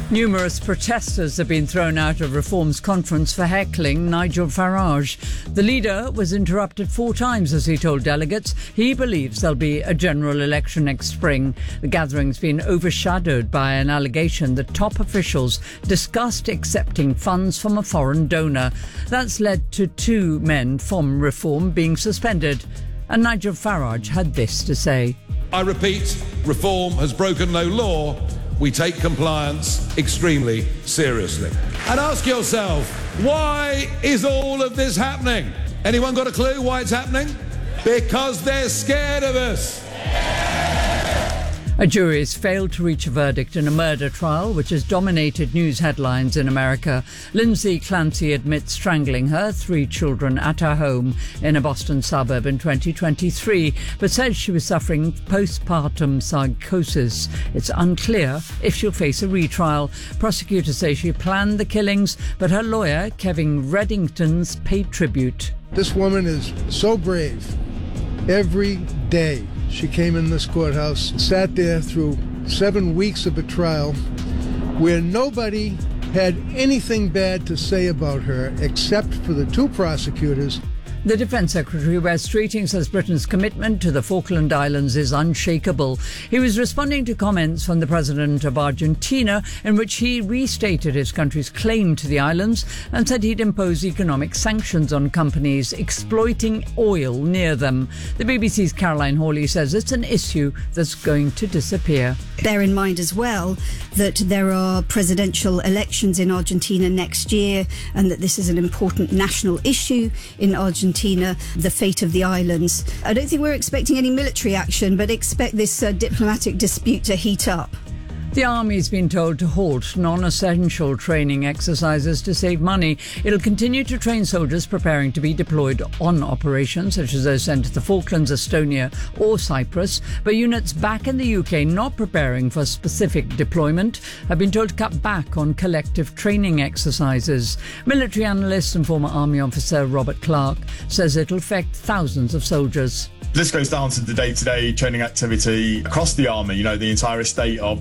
Numerous protesters have been thrown out of Reform's conference for heckling Nigel Farage. The leader was interrupted 4 times as he told delegates he believes there'll be a general election next spring. The gathering's been overshadowed by an allegation that top officials discussed accepting funds from a foreign donor. That's led to 2 men from Reform being suspended. And Nigel Farage had this to say. I repeat, Reform has broken no law. We take compliance extremely seriously. And ask yourself, why is all of this happening? Anyone got a clue why it's happening? Because they're scared of us. A jury has failed to reach a verdict in a murder trial which has dominated news headlines in America. Lindsay Clancy admits strangling her 3 children at her home in a Boston suburb in 2023, but says she was suffering postpartum psychosis. It's unclear if she'll face a retrial. Prosecutors say she planned the killings, but her lawyer, Kevin Reddington's, paid tribute. This woman is so brave. Every day she came in this courthouse, sat there through 7 weeks of a trial where nobody had anything bad to say about her except for the 2 prosecutors. The Defence Secretary, Wes Streeting, says Britain's commitment to the Falkland Islands is unshakable. He was responding to comments from the President of Argentina in which he restated his country's claim to the islands and said he'd impose economic sanctions on companies exploiting oil near them. The BBC's Caroline Hawley says it's an issue that's going to disappear. Bear in mind as well that there are presidential elections in Argentina next year and that this is an important national issue in Argentina, the fate of the islands. I don't think we're expecting any military action, but expect this diplomatic dispute to heat up. The Army's been told to halt non-essential training exercises to save money. It'll continue to train soldiers preparing to be deployed on operations, such as those sent to the Falklands, Estonia or Cyprus. But units back in the UK not preparing for specific deployment have been told to cut back on collective training exercises. Military analyst and former Army officer Robert Clark says it'll affect thousands of soldiers. This goes down to the day-to-day training activity across the Army. You know, the entire estate of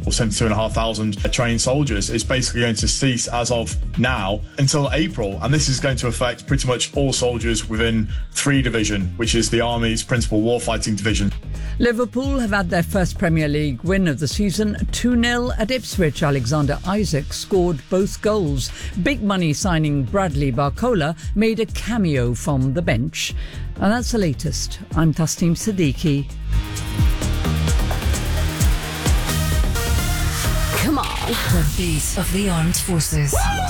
72,500 trained soldiers is basically going to cease as of now until April. And this is going to affect pretty much all soldiers within 3 Division, which is the Army's principal warfighting division. Liverpool have had their first Premier League win of the season, 2-0 at Ipswich. Alexander Isak scored both goals. Big money signing Bradley Barcola made a cameo from the bench. And that's the latest. I'm Tasneem Siddiqui. Come on. The beat of the armed forces.